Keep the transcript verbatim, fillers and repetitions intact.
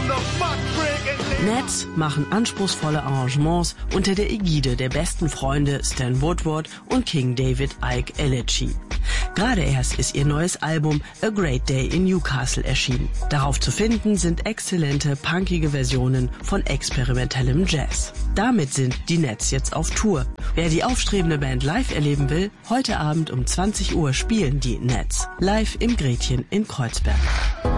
Nets machen anspruchsvolle Arrangements unter der Ägide der besten Freunde Stan Woodward und King David Icke Alechi. Gerade erst ist ihr neues Album A Great Day in Newcastle erschienen. Darauf zu finden sind exzellente, punkige Versionen von experimentellem Jazz. Damit sind die Nets jetzt auf Tour. Wer die aufstrebende Band live erleben will, heute Abend um zwanzig Uhr spielen die Nets live im Gretchen in Kreuzberg.